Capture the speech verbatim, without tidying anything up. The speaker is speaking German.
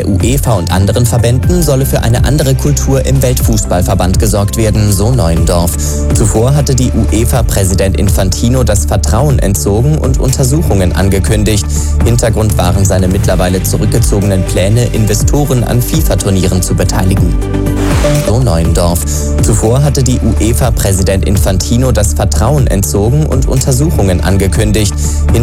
der UEFA und anderen Verbänden solle für eine andere Kultur im Weltfußballverband gesorgt werden, so Neuendorf. Zuvor hatte die UEFA-Präsident Infantino das Vertrauen entzogen und Untersuchungen angekündigt. Hintergrund waren seine mittlerweile zurückgezogenen Pläne, Investoren an FIFA-Turnieren zu beteiligen. So Neuendorf. Zuvor hatte die UEFA-Präsident Infantino das Vertrauen entzogen und Untersuchungen angekündigt.